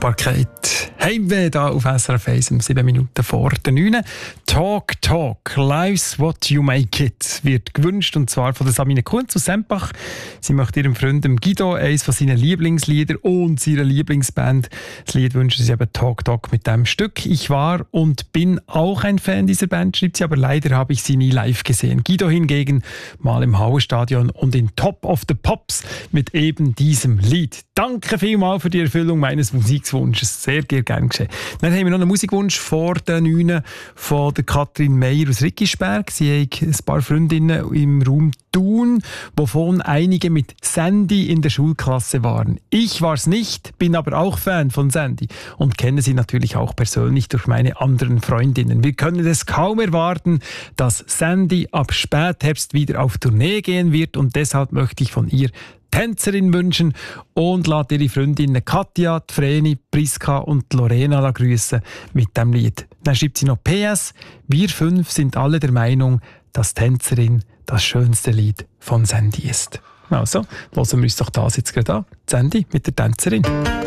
Dankbarkeit. Heimweh da auf SRF 1 um 7 Minuten vor der 9. Talk, Talk, Life's What You Make It wird gewünscht, und zwar von der Sabine Kunz aus Sempach. Sie möchte ihrem Freund Guido eines von seinen Lieblingslieder und seiner Lieblingsband. Das Lied wünschen sie eben Talk, Talk mit dem Stück. Ich war und bin auch ein Fan dieser Band, schreibt sie, aber leider habe ich sie nie live gesehen. Guido hingegen mal im Hauerstadion und in Top of the Pops mit eben diesem Lied. Danke vielmals für die Erfüllung meines Musikwunsches. Sehr gern geschehen. Dann haben wir noch einen Musikwunsch vor der 9 von der Katrin Meyer aus Rickisberg. Sie hat ein paar Freundinnen im Raum Thun, wovon einige mit Sandy in der Schulklasse waren. Ich war es nicht, bin aber auch Fan von Sandy und kenne sie natürlich auch persönlich durch meine anderen Freundinnen. Wir können es kaum erwarten, dass Sandy ab Spätherbst wieder auf Tournee gehen wird, und deshalb möchte ich von ihr Tänzerin wünschen und lässt ihre Freundinnen Katja, Vreni, Priska und Lorena grüßen mit dem Lied. Dann schreibt sie noch PS: Wir 5 sind alle der Meinung, dass Tänzerin das schönste Lied von Sandy ist. Also, hören wir uns doch das jetzt gerade an. Sandy mit der Tänzerin.